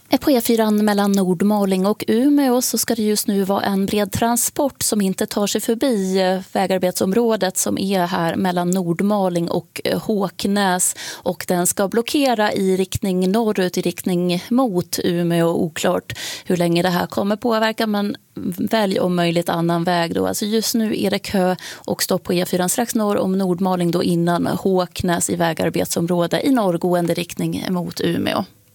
På E4 mellan Nordmaling och Umeå så ska det just nu vara en bred transport som inte tar sig förbi vägarbetsområdet som är här mellan Nordmaling och Håknäs. Och den ska blockera i riktning norrut, i riktning mot Umeå. Oklart hur länge det här kommer påverka, men välj om möjligt annan väg då. Alltså just nu är det kö och stopp på E4 strax norr om Nordmaling då innan Håknäs i vägarbetsområdet i norrgående riktning mot Umeå.